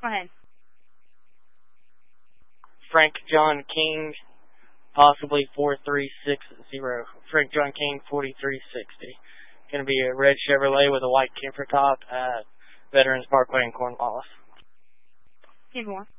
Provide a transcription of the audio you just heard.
Go ahead. Frank John King, possibly 4360. Frank John King, 4360. Going to be a red Chevrolet with a white camper top at Veterans Parkway in Cornwallis. Give more.